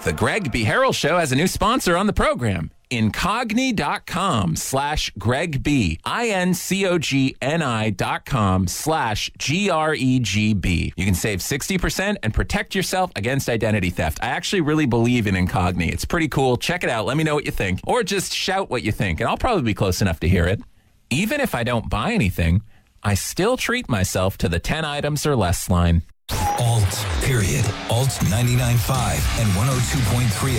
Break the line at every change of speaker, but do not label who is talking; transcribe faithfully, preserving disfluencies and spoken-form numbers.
The Greg B. Harrell Show has a new sponsor on the program. Incogni.com slash Greg B. I-N-C-O-G-N-I dot com slash G-R-E-G-B. You can save sixty percent and protect yourself against identity theft. I actually really believe in Incogni. It's pretty cool. Check it out. Let me know what you think. Or just shout what you think, and I'll probably be close enough to hear it. Even if I don't buy anything, I still treat myself to the ten items or less line.
Alt, period. Alt ninety-nine point five and one oh two point three